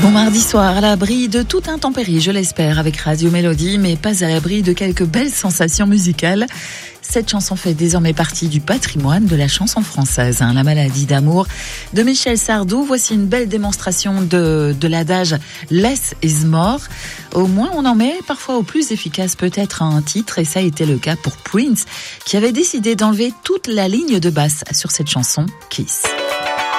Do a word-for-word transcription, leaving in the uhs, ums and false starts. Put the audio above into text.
Bon mardi soir, à l'abri de toute intempérie, je l'espère, avec Radio Mélodie, mais pas à l'abri de quelques belles sensations musicales. Cette chanson fait désormais partie du patrimoine de la chanson française. Hein. La maladie d'amour de Michel Sardou. Voici une belle démonstration de, de l'adage « less is more ». Au moins, on en met parfois au plus efficace peut-être un titre, et ça a été le cas pour Prince, qui avait décidé d'enlever toute la ligne de basse sur cette chanson « Kiss ».